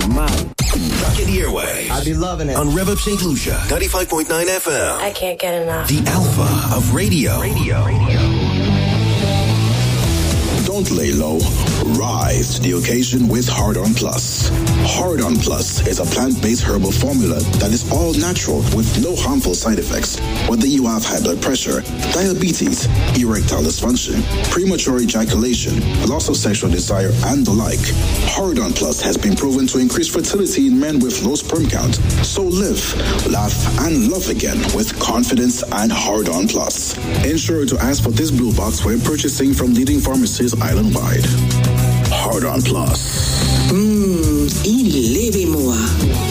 Man. Rocket Airways. I be loving it. On Rev Up St. Lucia, 95.9 FM. I can't get enough. The alpha of radio. Don't lay low. Rise to the occasion with Hard On Plus. Hard On Plus is a plant-based herbal formula that is all natural with no harmful side effects. Whether you have high blood pressure, diabetes, erectile dysfunction, premature ejaculation, loss of sexual desire, and the like, Hard On Plus has been proven to increase fertility in men with low sperm count. So live, laugh, and love again with confidence and Hard On Plus. Ensure to ask for this blue box when purchasing from leading pharmacies island-wide. Hard On Plus. Il leve moi.